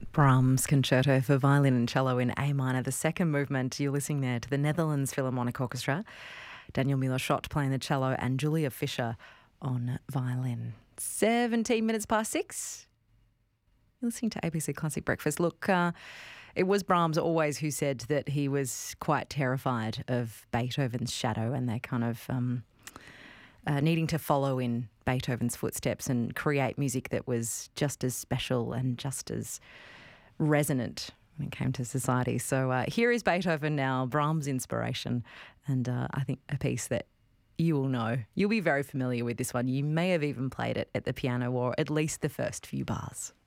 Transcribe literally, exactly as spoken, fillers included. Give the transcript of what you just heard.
Brahms Concerto for Violin and Cello in A minor, the second movement. You're listening there to the Netherlands Philharmonic Orchestra. Daniel Muller-Schott playing the cello and Julia Fischer on violin. seventeen minutes past six. You're listening to A B C Classic Breakfast. Look, uh, it was Brahms always who said that he was quite terrified of Beethoven's shadow and their kind of um, uh, needing to follow in Beethoven's footsteps and create music that was just as special and just as resonant when it came to society. So uh, here is Beethoven now, Brahms' inspiration, and uh, I think a piece that you will know. You'll be very familiar with this one. You may have even played it at the piano or at least the first few bars.